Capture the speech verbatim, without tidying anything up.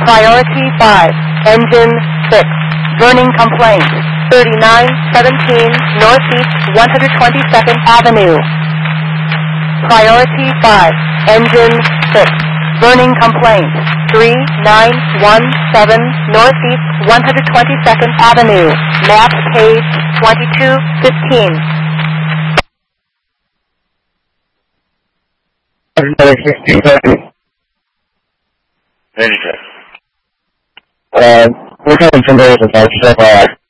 Priority five, engine six, burning complaint, thirty-nine seventeen Northeast one hundred twenty-second Avenue. Priority five, engine six, burning complaint, three nine one seven Northeast one hundred twenty-second Avenue, map page twenty-two fifteen. Another sixty seconds. Any check. Uh, we're coming from there as a so far.